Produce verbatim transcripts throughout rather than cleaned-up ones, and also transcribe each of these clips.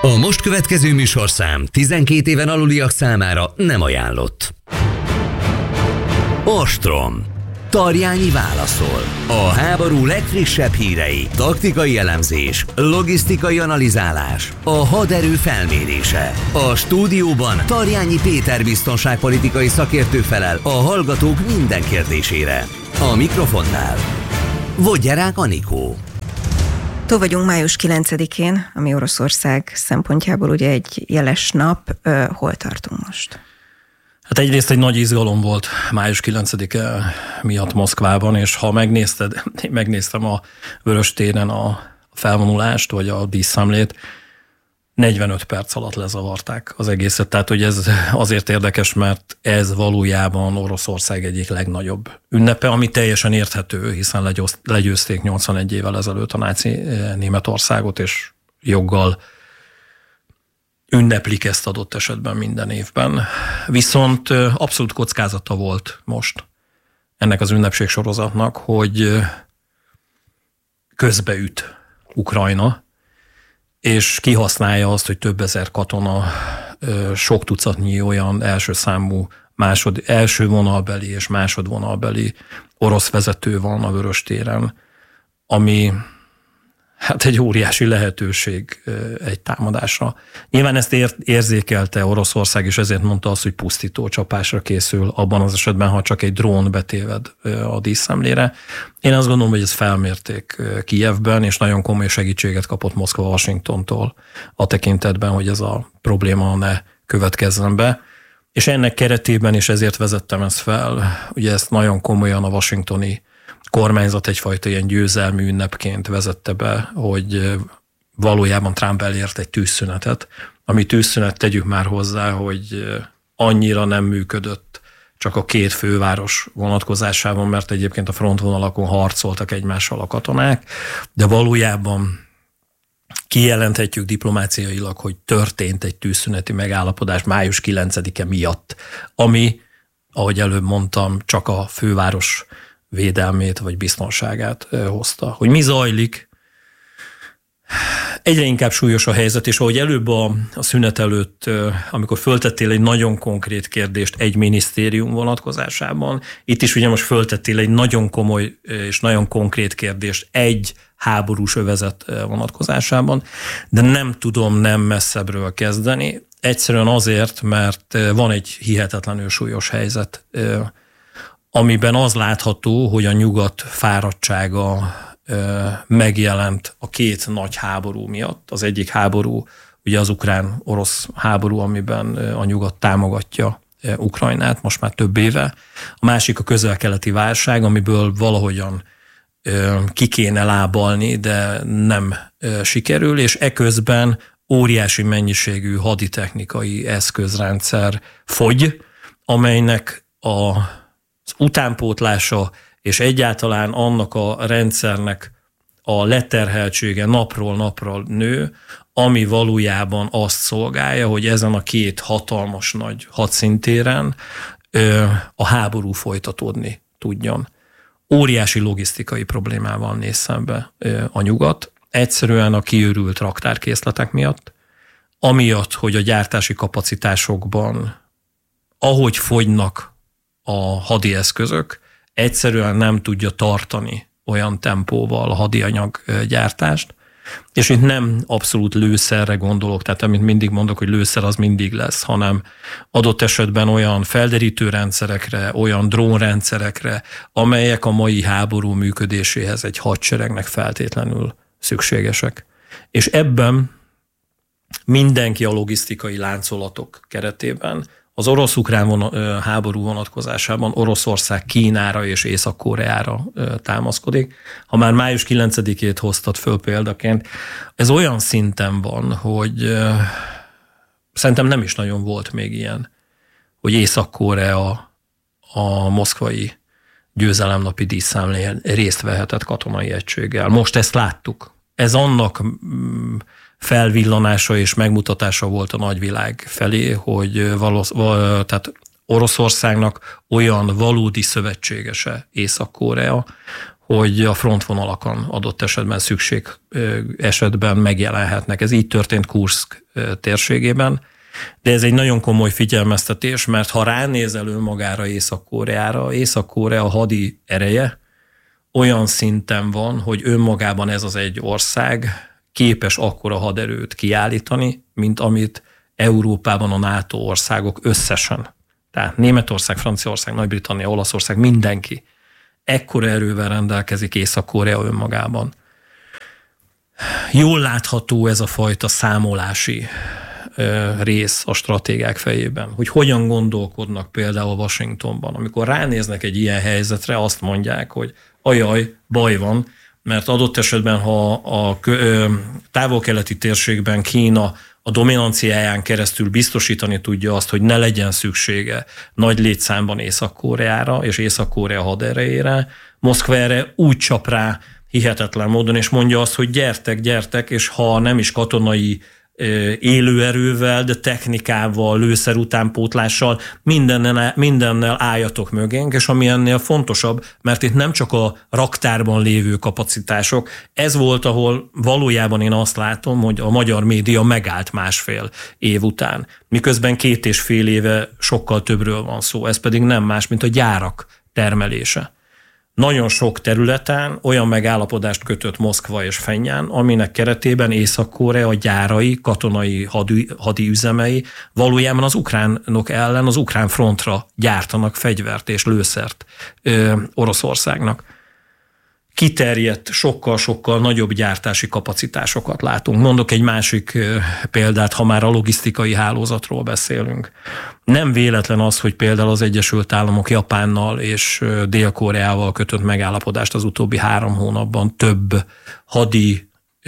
A most következő műsorszám tizenkét éven aluliak számára nem ajánlott. Ostrom. Tarjányi válaszol. A háború legfrissebb hírei, taktikai elemzés, logisztikai analizálás, a haderő felmérése. A stúdióban Tarjányi Péter biztonságpolitikai szakértő felel a hallgatók minden kérdésére. A mikrofonnál Vodgyerák Anikó. Túl vagyunk május kilencedikén, ami Oroszország szempontjából ugye egy jeles nap. Hol tartunk most? Hát egyrészt egy nagy izgalom volt május kilencedike miatt Moszkvában, és ha megnézted, én megnéztem a Vöröstéren a felvonulást, vagy a díszszemlét, negyvenöt perc alatt lezavarták az egészet. Tehát, hogy ez azért érdekes, mert ez valójában Oroszország egyik legnagyobb ünnepe, ami teljesen érthető, hiszen legyőzték nyolcvanegy évvel ezelőtt a náci Németországot, és joggal ünneplik ezt adott esetben minden évben. Viszont abszolút kockázata volt most ennek az ünnepségsorozatnak, hogy közbeüt Ukrajna, és kihasználja azt, hogy több ezer katona, sok tucatnyi olyan első számú, másod, első vonalbeli és másodvonalbeli orosz vezető van a Vöröstéren, ami hát egy óriási lehetőség egy támadásra. Nyilván ezt ér, érzékelte Oroszország, és ezért mondta azt, hogy pusztító csapásra készül abban az esetben, ha csak egy drón betéved a díszszemlére. Én azt gondolom, hogy ezt felmérték Kijevben, és nagyon komoly segítséget kapott Moszkva Washingtontól a tekintetben, hogy ez a probléma ne következzen be. És ennek keretében is ezért vezettem ezt fel. Ugye ezt nagyon komolyan a washingtoni kormányzat egyfajta ilyen győzelmi ünnepként vezette be, hogy valójában Trump elért egy tűzszünetet, ami tűzszünet, tegyük már hozzá, hogy annyira nem működött csak a két főváros vonatkozásában, mert egyébként a frontvonalakon harcoltak egymással a katonák, de valójában kijelenthetjük diplomáciailag, hogy történt egy tűzszüneti megállapodás május kilencedike miatt, ami, ahogy előbb mondtam, csak a főváros védelmét vagy biztonságát hozta. Hogy mi zajlik, egyre inkább súlyos a helyzet, és ahogy előbb a, a szünet előtt, amikor föltettél egy nagyon konkrét kérdést egy minisztérium vonatkozásában, itt is ugye most föltettél egy nagyon komoly és nagyon konkrét kérdést egy háborús övezet vonatkozásában, de nem tudom nem messzebbről kezdeni. Egyszerűen azért, mert van egy hihetetlenül súlyos helyzet, amiben az látható, hogy a nyugat fáradtsága megjelent a két nagy háború miatt. Az egyik háború, ugye az ukrán-orosz háború, amiben a nyugat támogatja Ukrajnát most már több éve. A másik a közel-keleti válság, amiből valahogyan ki kéne lábalni, de nem sikerül, és eközben óriási mennyiségű haditechnikai eszközrendszer fogy, amelynek a az utánpótlása és egyáltalán annak a rendszernek a leterheltsége napról napra nő, ami valójában azt szolgálja, hogy ezen a két hatalmas nagy hadszintéren a háború folytatódni tudjon. Óriási logisztikai problémával néz szembe a nyugat, egyszerűen a kiürült raktárkészletek miatt, amiatt, hogy a gyártási kapacitásokban, ahogy fogynak a hadi eszközök, egyszerűen nem tudja tartani olyan tempóval a hadianyag gyártást, és itt nem abszolút lőszerre gondolok, tehát amit mindig mondok, hogy lőszer az mindig lesz, hanem adott esetben olyan felderítő rendszerekre, olyan drónrendszerekre, amelyek a mai háború működéséhez egy hadseregnek feltétlenül szükségesek. És ebben mindenki a logisztikai láncolatok keretében az orosz-ukrán von- háború vonatkozásában Oroszország Kínára és Észak-Koreára támaszkodik. Ha már május kilencedikét hoztad föl példaként, ez olyan szinten van, hogy szerintem nem is nagyon volt még ilyen, hogy Észak-Korea a moszkvai győzelemnapi díszszemlén részt vehetett katonai egységgel. Most ezt láttuk. Ez annak felvillanása és megmutatása volt a nagyvilág felé, hogy valósz, tehát Oroszországnak olyan valódi szövetségese Észak-Korea, hogy a frontvonalakon adott esetben szükség esetben megjelenhetnek. Ez így történt Kurszk térségében, de ez egy nagyon komoly figyelmeztetés, mert ha ránézel önmagára Észak-Koreára, Észak-Korea hadi ereje olyan szinten van, hogy önmagában ez az egy ország képes akkora haderőt kiállítani, mint amit Európában a NATO országok összesen. Tehát Németország, Franciaország, Nagy-Britannia, Olaszország, mindenki ekkora erővel rendelkezik Észak-Korea önmagában. Jól látható ez a fajta számolási rész a stratégák fejében, hogy hogyan gondolkodnak például Washingtonban. Amikor ránéznek egy ilyen helyzetre, azt mondják, hogy ajaj, baj van, mert adott esetben, ha a távol-keleti térségben Kína a dominanciáján keresztül biztosítani tudja azt, hogy ne legyen szüksége nagy létszámban Észak-Koreára és Észak-Korea haderejére, Moszkva erre úgy csap rá hihetetlen módon, és mondja azt, hogy gyertek, gyertek, és ha nem is katonai élőerővel, de technikával, lőszer utánpótlással, mindennel, mindennel álljatok mögénk, és ami ennél fontosabb, mert itt nem csak a raktárban lévő kapacitások, ez volt, ahol valójában én azt látom, hogy a magyar média megállt másfél év után, miközben két és fél éve sokkal többről van szó, ez pedig nem más, mint a gyárak termelése. Nagyon sok területen olyan megállapodást kötött Moszkva és Phenján, aminek keretében Észak-Korea gyárai, katonai hadi, hadi üzemei valójában az ukránok ellen, az ukrán frontra gyártanak fegyvert és lőszert ö, Oroszországnak. Kiterjedt, sokkal-sokkal nagyobb gyártási kapacitásokat látunk. Mondok egy másik példát, ha már a logisztikai hálózatról beszélünk. Nem véletlen az, hogy például az Egyesült Államok Japánnal és Dél-Koreával kötött megállapodást az utóbbi három hónapban több hadi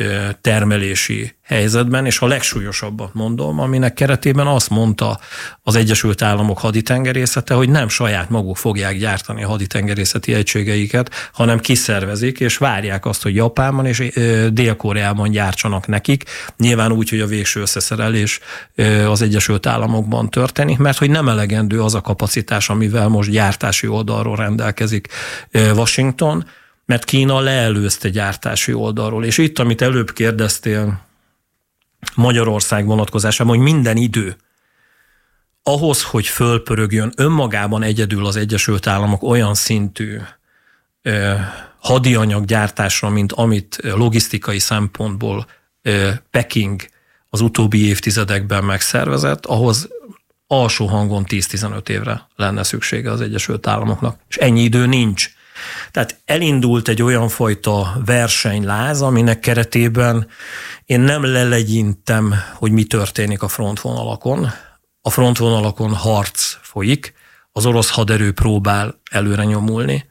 termelési helyzetben, és a legsúlyosabbat mondom, aminek keretében azt mondta az Egyesült Államok haditengerészete, hogy nem saját maguk fogják gyártani a haditengerészeti egységeiket, hanem kiszervezik, és várják azt, hogy Japánban és Dél-Koreában gyártsanak nekik, nyilván úgy, hogy a végső összeszerelés az Egyesült Államokban történik, mert hogy nem elegendő az a kapacitás, amivel most gyártási oldalról rendelkezik Washington, mert Kína leelőzte gyártási oldalról. És itt, amit előbb kérdeztél Magyarország vonatkozásában, hogy minden idő ahhoz, hogy fölpörögjön önmagában egyedül az Egyesült Államok olyan szintű eh, hadianyaggyártásra, mint amit logisztikai szempontból eh, Peking az utóbbi évtizedekben megszervezett, ahhoz alsó hangon tíz-tizenöt évre lenne szüksége az Egyesült Államoknak. És ennyi idő nincs. Tehát elindult egy olyan fajta versenyláz, aminek keretében én nem lelegyintem, hogy mi történik a frontvonalakon. A frontvonalakon harc folyik, az orosz haderő próbál előre nyomulni,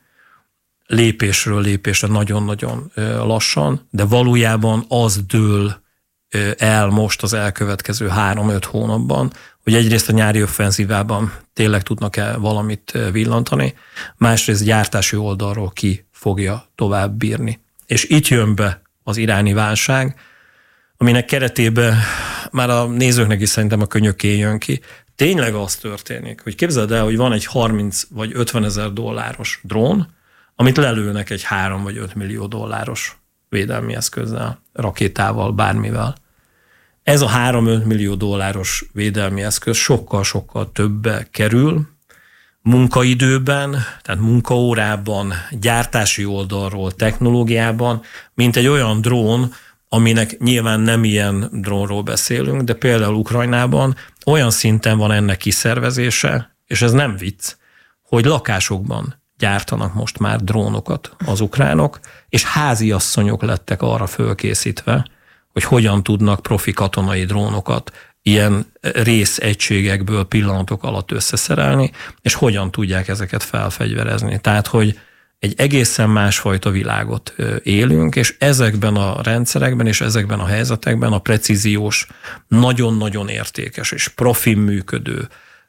lépésről lépésre nagyon-nagyon lassan, de valójában az dől el most az elkövetkező három-öt hónapban, hogy egyrészt a nyári offenzívában tényleg tudnak-e valamit villantani, másrészt gyártási oldalról ki fogja tovább bírni. És itt jön be az iráni válság, aminek keretében már a nézőknek is szerintem a könyökén jön ki. Tényleg az történik, hogy képzeld el, hogy van egy harminc vagy ötven ezer dolláros drón, amit lelőnek egy három vagy öt millió dolláros védelmi eszközzel, rakétával, bármivel. Ez a három-öt millió dolláros védelmi eszköz sokkal-sokkal többe kerül munkaidőben, tehát munkaórában, gyártási oldalról, technológiában, mint egy olyan drón, aminek nyilván nem ilyen drónról beszélünk, de például Ukrajnában olyan szinten van ennek kiszervezése, és ez nem vicc, hogy lakásokban gyártanak most már drónokat az ukránok, és háziasszonyok lettek arra fölkészítve, hogy hogyan tudnak profi katonai drónokat ilyen részegységekből pillanatok alatt összeszerelni, és hogyan tudják ezeket felfegyverezni. Tehát, hogy egy egészen másfajta világot élünk, és ezekben a rendszerekben és ezekben a helyzetekben a precíziós, nagyon-nagyon értékes és profi működő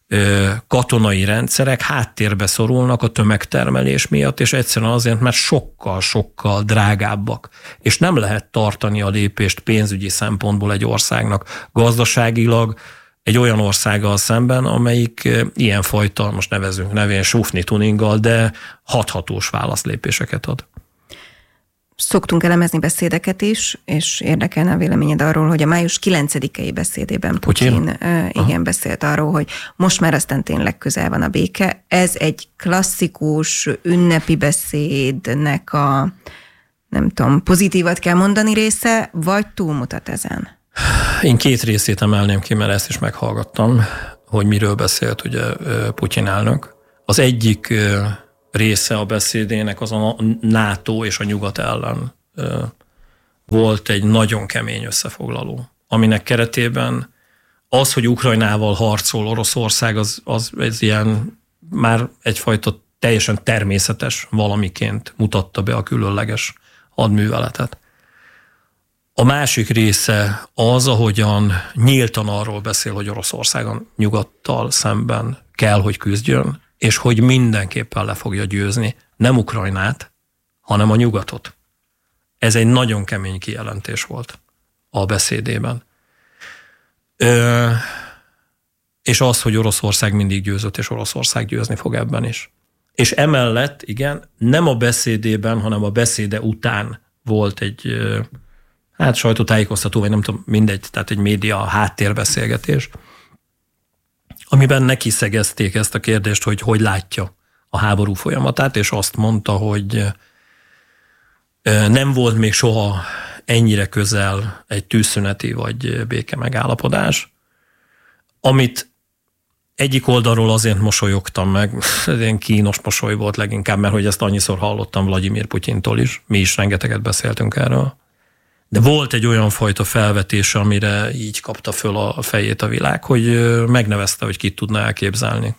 katonai rendszerek háttérbe szorulnak a tömegtermelés miatt, és egyszerűen azért, mert sokkal-sokkal drágábbak. És nem lehet tartani a lépést pénzügyi szempontból egy országnak gazdaságilag egy olyan országgal szemben, amelyik ilyenfajta, most nevezünk nevén sufni tuninggal, de hathatós válaszlépéseket ad. Szoktunk elemezni beszédeket is, és érdekelne a véleményed arról, hogy a május kilencedikei beszédében Putyin uh, igen beszélt arról, hogy most már aztán tényleg közel van a béke. Ez egy klasszikus ünnepi beszédnek a, nem tudom, pozitívat kell mondani része, vagy túlmutat ezen? Én két részét emelném ki, mert ezt is meghallgattam, hogy miről beszélt ugye Putyin elnök. Az egyik része a beszédének az a NATO és a nyugat ellen volt egy nagyon kemény összefoglaló, aminek keretében az, hogy Ukrajnával harcol Oroszország, az, az ez ilyen már egyfajta teljesen természetes valamiként mutatta be a különleges hadműveletet. A másik része az, ahogyan nyíltan arról beszél, hogy Oroszország a nyugattal szemben kell, hogy küzdjön, és hogy mindenképpen le fogja győzni nem Ukrajnát, hanem a nyugatot. Ez egy nagyon kemény kijelentés volt a beszédében. Ö, és az, hogy Oroszország mindig győzött, és Oroszország győzni fog ebben is. És emellett, igen, nem a beszédében, hanem a beszéde után volt egy hát sajtótájékoztató, vagy nem tudom, mindegy, tehát egy média háttérbeszélgetés, amiben neki szegezték ezt a kérdést, hogy hogy látja a háború folyamatát, és azt mondta, hogy nem volt még soha ennyire közel egy tűzszüneti vagy béke megállapodás, amit egyik oldalról azért mosolyogtam meg, ez ilyen kínos mosoly volt leginkább, mert hogy ezt annyiszor hallottam Vladimir Putyintól is, mi is rengeteget beszéltünk erről. De volt egy olyan fajta felvetés, amire így kapta föl a fejét a világ, hogy megnevezte, hogy kit tudna elképzelni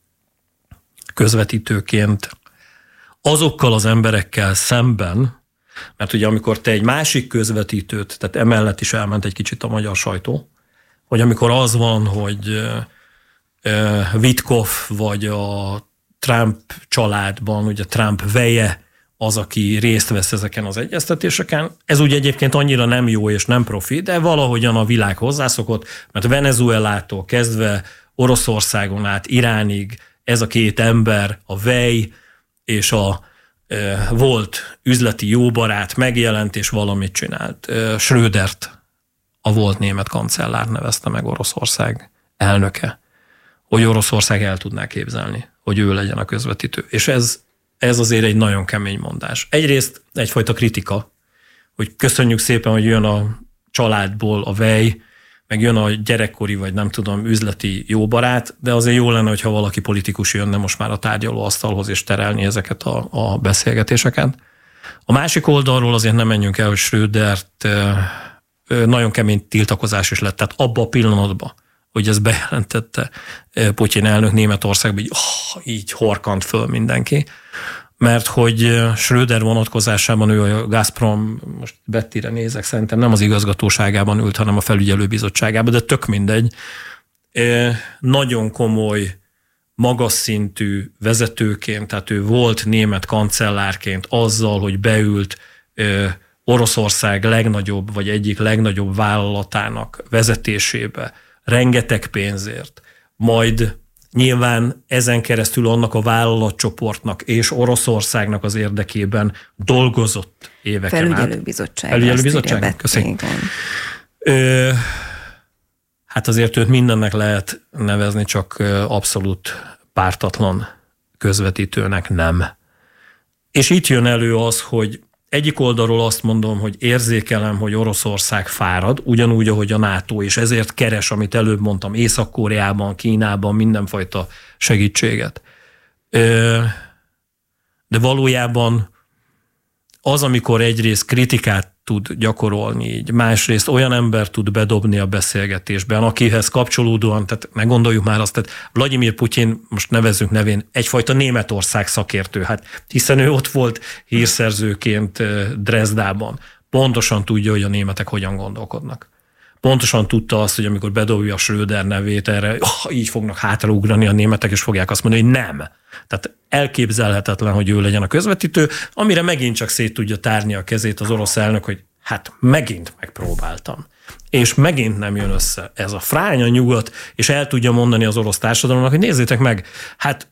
közvetítőként azokkal az emberekkel szemben, mert ugye amikor te egy másik közvetítőt, tehát emellett is elment egy kicsit a magyar sajtó, hogy amikor az van, hogy Witkoff vagy a Trump családban, ugye Trump veje az, aki részt vesz ezeken az egyeztetéseken. Ez ugye egyébként annyira nem jó és nem profi, de valahogyan a világ hozzászokott, mert Venezuelától kezdve Oroszországon át Iránig ez a két ember, a vej és a e, volt üzleti jóbarát megjelent és valamit csinált. E, Schrödert, a volt német kancellár nevezte meg Oroszország elnöke, hogy Oroszország el tudná képzelni, hogy ő legyen a közvetítő. És ez Ez azért egy nagyon kemény mondás. Egyrészt egyfajta kritika, hogy köszönjük szépen, hogy jön a családból a vej, meg jön a gyerekkori, vagy nem tudom, üzleti jóbarát, de azért jó lenne, hogyha valaki politikus jönne most már a tárgyalóasztalhoz, és terelni ezeket a, a beszélgetéseket. A másik oldalról azért nem menjünk el, hogy Schrödert nagyon kemény tiltakozás is lett. Tehát abban a pillanatban, hogy ezt bejelentette Putyin elnök Németországban, így, oh, így horkant föl mindenki, mert hogy Schröder vonatkozásában ő a Gazprom, most Bettire nézek, szerintem nem az igazgatóságában ült, hanem a felügyelőbizottságában, de tök mindegy. Nagyon komoly, magas szintű vezetőként, tehát ő volt német kancellárként azzal, hogy beült Oroszország legnagyobb, vagy egyik legnagyobb vállalatának vezetésébe, rengeteg pénzért, majd nyilván ezen keresztül annak a vállalatcsoportnak és Oroszországnak az érdekében dolgozott éveken át. Felügyelőbizottság. Felügyelőbizottság, köszönjük. Ö, hát azért őt mindennek lehet nevezni, csak abszolút pártatlan közvetítőnek nem. És itt jön elő az, hogy egyik oldalról azt mondom, hogy érzékelem, hogy Oroszország fárad, ugyanúgy, ahogy a NATO, és ezért keres, amit előbb mondtam, Észak-Koreában, Kínában mindenfajta segítséget. De valójában az, amikor egyrészt kritikát tud gyakorolni így, másrészt olyan ember tud bedobni a beszélgetésben, akihez kapcsolódóan, tehát ne gondoljuk már azt, tehát Vladimir Putyin, most nevezzük nevén, egyfajta Németország szakértő, hát hiszen ő ott volt hírszerzőként Dresdában. Pontosan tudja, hogy a németek hogyan gondolkodnak. Pontosan tudta azt, hogy amikor bedobja a Schröder nevét erre, oh, így fognak hátraugrani a németek, és fogják azt mondani, hogy nem. Tehát elképzelhetetlen, hogy ő legyen a közvetítő, amire megint csak szét tudja tárni a kezét az orosz elnök, hogy hát megint megpróbáltam. És megint nem jön össze ez a fránya nyugat, és el tudja mondani az orosz társadalomnak, hogy nézzétek meg, hát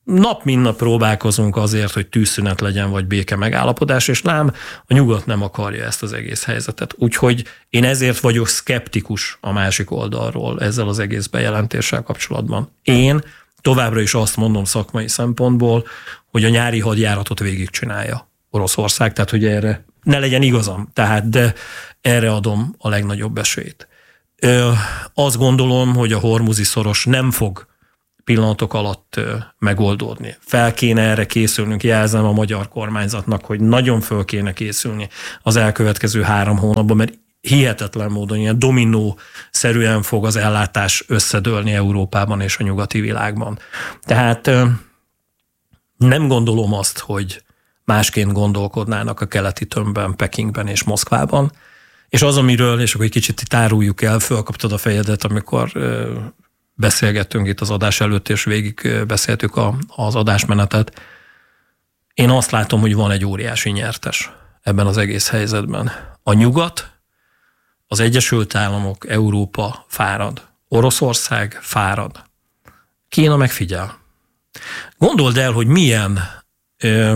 nap mint nap próbálkozunk azért, hogy tűzszünet legyen, vagy béke megállapodás, és lám, a nyugat nem akarja ezt az egész helyzetet. Úgyhogy én ezért vagyok szkeptikus a másik oldalról ezzel az egész bejelentéssel kapcsolatban. Én továbbra is azt mondom szakmai szempontból, hogy a nyári hadjáratot végigcsinálja Oroszország, tehát hogy erre ne legyen igazam, tehát de erre adom a legnagyobb esélyt. Ö, azt gondolom, hogy a hormuzi szoros nem fog pillanatok alatt ö, megoldódni. Fel kéne erre készülnünk, jelzem a magyar kormányzatnak, hogy nagyon föl kéne készülni az elkövetkező három hónapban, mert hihetetlen módon ilyen dominó-szerűen fog az ellátás összedőlni Európában és a nyugati világban. Tehát ö, nem gondolom azt, hogy másként gondolkodnának a keleti tömbben, Pekingben és Moszkvában. És az, amiről, és akkor egy kicsit táruljuk el, fölkaptad a fejedet, amikor beszélgettünk itt az adás előtt, és végig beszéltük a, az adásmenetet. Én azt látom, hogy van egy óriási nyertes ebben az egész helyzetben. A nyugat, az Egyesült Államok, Európa fárad. Oroszország fárad. Kína megfigyel. Gondold el, hogy milyen ö,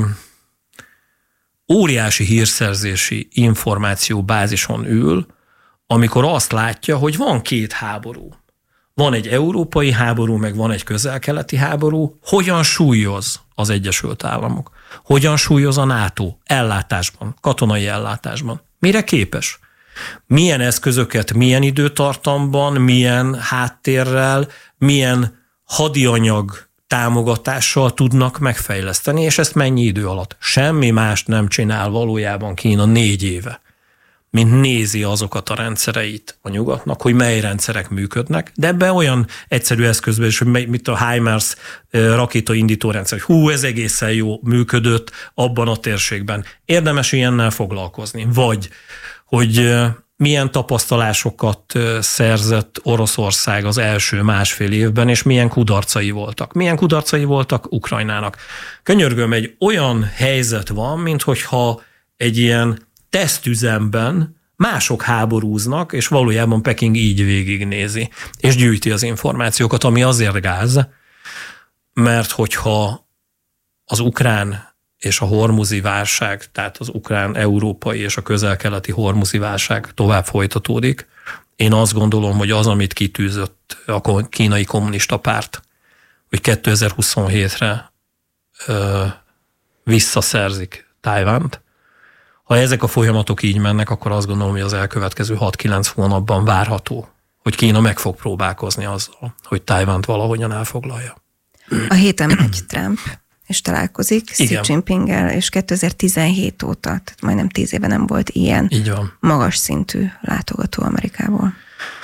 óriási hírszerzési információbázison ül, amikor azt látja, hogy van két háború. Van egy európai háború, meg van egy közel-keleti háború. Hogyan súlyoz az Egyesült Államok? Hogyan súlyoz a NATO ellátásban, katonai ellátásban? Mire képes? Milyen eszközöket, milyen időtartamban, milyen háttérrel, milyen hadianyag támogatással tudnak megfejleszteni, és ezt mennyi idő alatt? Semmi mást nem csinál valójában Kína négy éve, mint nézi azokat a rendszereit a nyugatnak, hogy mely rendszerek működnek, de ebben olyan egyszerű eszközben is, hogy mit a HIMARS rakétaindító rendszer, hogy hú, ez egészen jó működött abban a térségben. Érdemes ilyennel foglalkozni. Vagy, hogy milyen tapasztalásokat szerzett Oroszország az első másfél évben, és milyen kudarcai voltak. Milyen kudarcai voltak Ukrajnának. Könyörgöm, egy olyan helyzet van, minthogyha egy ilyen tesztüzemben mások háborúznak, és valójában Peking így végignézi, és gyűjti az információkat, ami azért gáz, mert hogyha az ukrán és a hormuzi válság, tehát az ukrán-európai és a közel-keleti hormuzi válság tovább folytatódik, én azt gondolom, hogy az, amit kitűzött a kínai kommunista párt, hogy kétezer-huszonhétre ö, visszaszerzik Tajvant. Ha ezek a folyamatok így mennek, akkor azt gondolom, hogy az elkövetkező hat-kilenc hónapban várható, hogy Kína meg fog próbálkozni azzal, hogy Tajvant valahogyan elfoglalja. A héten megy Trump, és találkozik Xi Jinpinggel, és kétezer-tizenhét óta, tehát majdnem tíz éve nem volt ilyen így van. Magas szintű látogató Amerikából.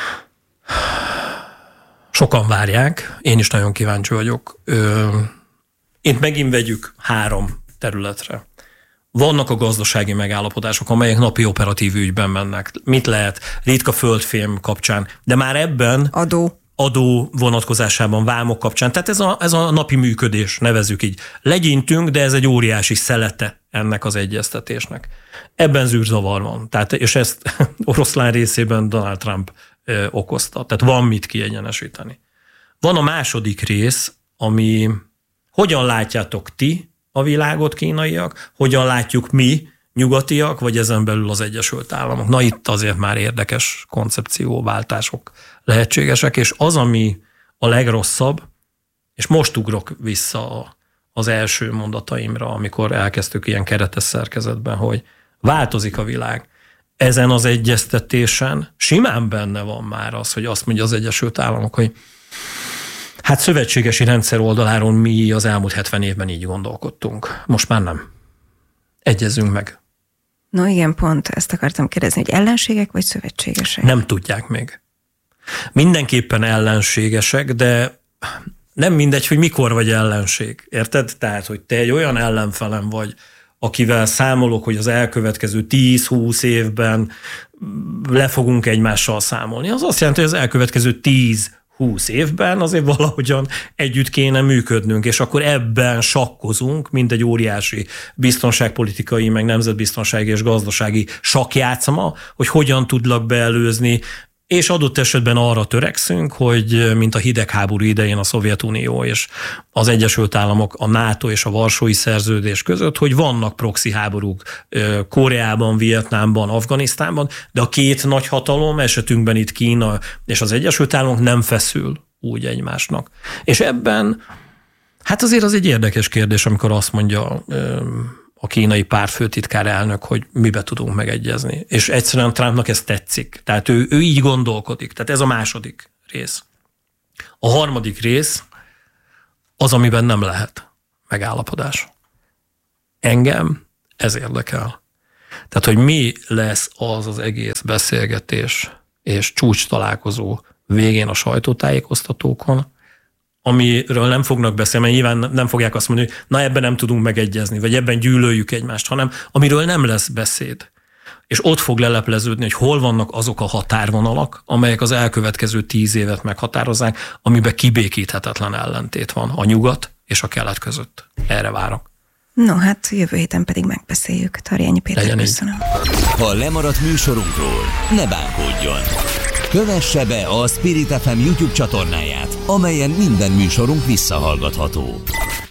Sokan várják, én is nagyon kíváncsi vagyok. Én megint vegyük három területre. Vannak a gazdasági megállapodások, amelyek napi operatív ügyben mennek. Mit lehet? Ritka földfém kapcsán. De már ebben... Adó. adó vonatkozásában, vámok kapcsán. Tehát ez a, ez a napi működés, nevezzük így. Legyintünk, de ez egy óriási szelete ennek az egyeztetésnek. Ebben zűrzavar van. Tehát, és ezt oroszlán részében Donald Trump ö, okozta. Tehát van mit kiegyenesíteni. Van a második rész, ami hogyan látjátok ti a világot, kínaiak, hogyan látjuk mi, nyugatiak, vagy ezen belül az Egyesült Államok. Na itt azért már érdekes koncepcióváltások lehetségesek, és az, ami a legrosszabb, és most ugrok vissza az első mondataimra, amikor elkezdtük ilyen keretes szerkezetben, hogy változik a világ. Ezen az egyeztetésen simán benne van már az, hogy azt mondja az Egyesült Államok, hogy hát szövetségesi rendszer oldaláról mi az elmúlt hetven évben így gondolkodtunk. Most már nem. Egyezzünk meg. No igen, pont ezt akartam kérdezni, hogy ellenségek vagy szövetségesek? Nem tudják még. Mindenképpen ellenségesek, de nem mindegy, hogy mikor vagy ellenség. Érted? Tehát, hogy te egy olyan ellenfelem vagy, akivel számolok, hogy az elkövetkező tíz-húsz évben le fogunk egymással számolni. Az azt jelenti, hogy az elkövetkező tíz-húsz évben azért valahogyan együtt kéne működnünk, és akkor ebben sakkozunk, mint egy óriási biztonságpolitikai, meg nemzetbiztonsági és gazdasági sakkjátszma, hogy hogyan tudlak beelőzni és adott esetben arra törekszünk, hogy mint a hidegháború idején a Szovjetunió és az Egyesült Államok, a NATO és a Varsói Szerződés között, hogy vannak proxy háborúk Koreában, Vietnámban, Afganisztánban, de a két nagy hatalom, esetünkben itt Kína és az Egyesült Államok nem feszül úgy egymásnak. És ebben, hát azért az egy érdekes kérdés, amikor azt mondja a kínai pártfőtitkár elnök, hogy mibe tudunk megegyezni. És egyszerűen Trumpnak ez tetszik. Tehát ő, ő így gondolkodik. Tehát ez a második rész. A harmadik rész az, amiben nem lehet megállapodás. Engem ez érdekel. Tehát, hogy mi lesz az az egész beszélgetés és csúcs találkozó végén a sajtótájékoztatókon, amiről nem fognak beszélni, mert nyilván nem fogják azt mondani, hogy na ebben nem tudunk megegyezni, vagy ebben gyűlöljük egymást, hanem amiről nem lesz beszéd. És ott fog lelepleződni, hogy hol vannak azok a határvonalak, amelyek az elkövetkező tíz évet meghatározzák, amiben kibékíthetetlen ellentét van a nyugat és a kelet között. Erre várok. No, hát jövő héten pedig megbeszéljük. Tarjányi Péter, Legyen köszönöm. Ha lemaradt műsorunkról, ne bánkódjon. Kövesse be a Spirit ef em YouTube csatornáját, amelyen minden műsorunk visszahallgatható.